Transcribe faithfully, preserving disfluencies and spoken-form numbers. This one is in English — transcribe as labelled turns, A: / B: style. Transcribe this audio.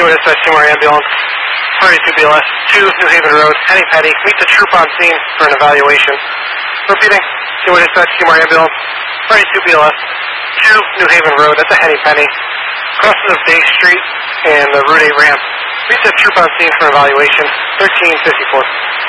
A: Stewart, S Seymour Ambulance, thirty-two B L S, two New Haven Road, Henny Penny. Meet the troop on scene for an evaluation. Repeating, Stewart, S Seymour Ambulance, thirty-two B L S, two New Haven Road, that's a Henny Penny. Crossing of Day Street and the Route eight ramp. Meet the troop on scene for an evaluation, thirteen fifty-four.